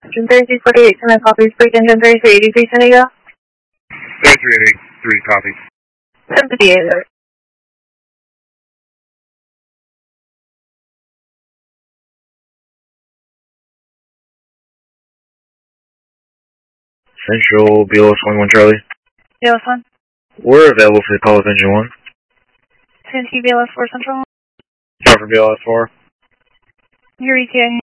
Engine 3348, cement copies, break engine 3383, San Diego. 3383, copy. 758 alert. Central, BLS 21 Charlie. BLS 1. We're available for the call with engine 1. Santee BLS 4 Central. Start for BLS 4. Your ETA